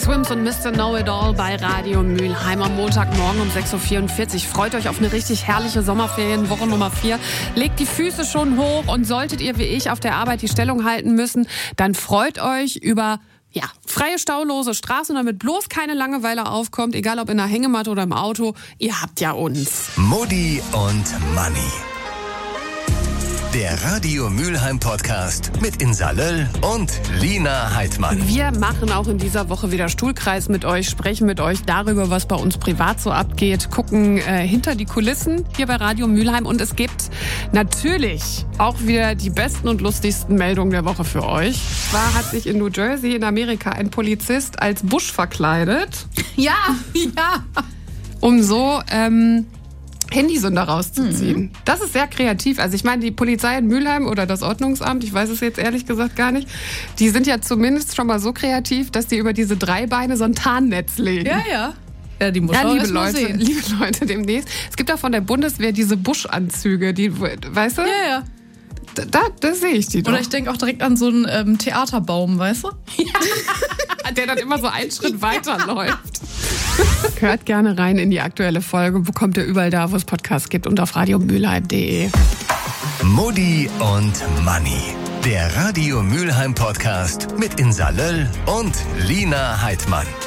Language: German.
Swims und Mr. Know-It-All bei Radio Mülheim am Montagmorgen um 6.44 Uhr. Freut euch auf eine richtig herrliche Sommerferien, Woche Nummer 4. Legt die Füße schon hoch und solltet ihr wie ich auf der Arbeit die Stellung halten müssen, dann freut euch über freie, staulose Straßen, damit bloß keine Langeweile aufkommt, egal ob in der Hängematte oder im Auto. Ihr habt ja uns. Mutti und Manni. Der Radio Mülheim Podcast mit Insa Löll und Lina Heidmann. Wir machen auch in dieser Woche wieder Stuhlkreis mit euch, sprechen mit euch darüber, was bei uns privat so abgeht, gucken hinter die Kulissen hier bei Radio Mülheim. Und es gibt natürlich auch wieder die besten und lustigsten Meldungen der Woche für euch. Zwar hat sich in New Jersey in Amerika ein Polizist als Bush verkleidet. Ja. Um so Handysünder rauszuziehen. Das ist sehr kreativ. Also ich meine, die Polizei in Mülheim oder das Ordnungsamt, ich weiß es jetzt ehrlich gesagt gar nicht, die sind ja zumindest schon mal so kreativ, dass die über diese 3 Beine so ein Tarnnetz legen. Ja, die muss man liebe mal sehen. Liebe Leute, demnächst. Es gibt auch von der Bundeswehr diese Busch-Anzüge, die, weißt du? Ja. Da sehe ich die doch. Oder ich denke auch direkt an so einen Theaterbaum, weißt du? Ja. Der dann immer so einen Schritt weiterläuft. Hört gerne rein in die aktuelle Folge. Bekommt ihr überall da, wo es Podcasts gibt und auf radiomülheim.de. Mutti und Manni. Der Radio Mülheim Podcast mit Insa Löll und Lina Heidmann.